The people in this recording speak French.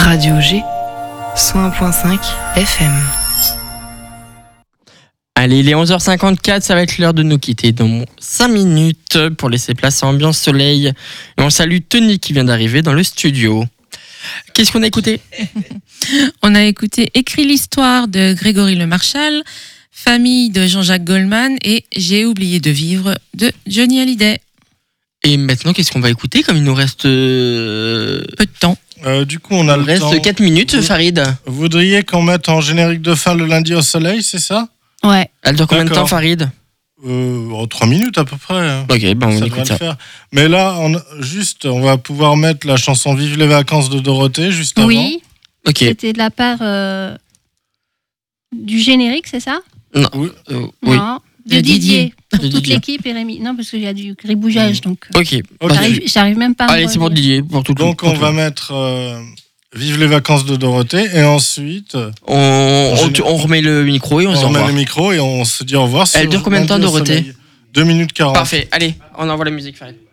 Radio G, 101.5 FM. Allez, il est 11h54, ça va être l'heure de nous quitter dans 5 minutes pour laisser place à Ambiance Soleil. Et on salue Tony qui vient d'arriver dans le studio. Qu'est-ce qu'on a écouté ? On a écouté Écrit l'histoire de Grégory Le Marchal, Famille de Jean-Jacques Goldman et J'ai oublié de vivre de Johnny Hallyday. Et maintenant, qu'est-ce qu'on va écouter comme il nous reste peu de temps. Du coup, on a le temps. Il reste 4 minutes, Farid. Vous voudriez qu'on mette en générique de fin le lundi au soleil, c'est ça ? Ouais. Elle dure combien de temps, Farid ? 3 minutes à peu près. Ok, ben on ça écoute ça. Faire. Mais là, on va pouvoir mettre la chanson Vive les vacances de Dorothée juste avant. Oui, Ok. c'était de la part du générique, c'est ça ? Non. Oui. Oui. Non, de Didier. Pour De toute Didier. l'équipe et Rémi. Non, parce qu'il y a du gribouillage, donc Ok. j'arrive même pas à Allez, c'est pour Didier, pour tout le monde. Donc on va mettre Vive les vacances de Dorothée et ensuite On remet le micro et on se remet revoit. le micro et on se dit au revoir. Elle dure combien de temps, lundi au Dorothée ? soleil. 2 minutes 40. Parfait, allez, on envoie la musique, Farid.